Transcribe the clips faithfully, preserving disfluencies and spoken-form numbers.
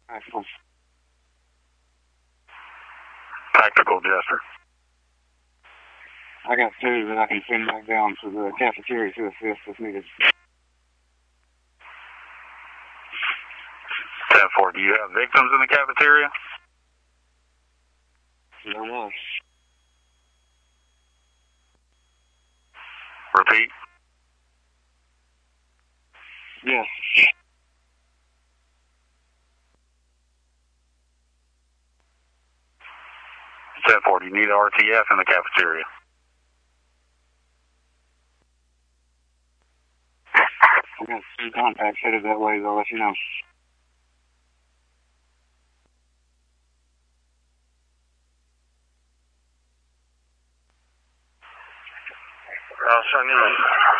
Tactical. Tactical, Jester. I got two that I can send back down to the cafeteria to assist if needed. ten four, do you have victims in the cafeteria? There was. Repeat. Yes. ten four, do you need R T F in the cafeteria? I got two contacts headed that way, I'll let you know. Uh, so I need,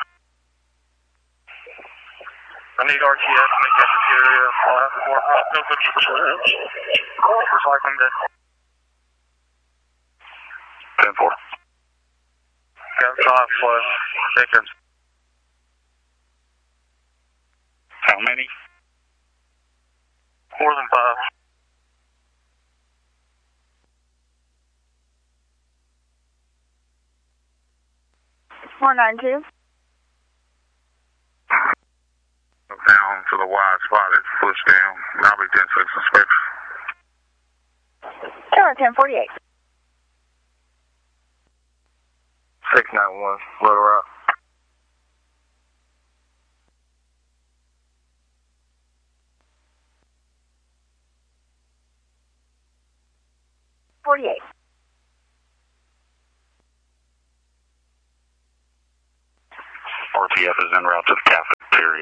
I need R T F in the cafeteria. I'll have more open recycling day. ten four. Got five plus victims. How many? More than five. four nine two. Down to the wide spot, it's pushed down. I'll be ten six inspection. Tower ten forty-eight. six nine one, Little Rock. forty-eight. R T F is en route to the cafe.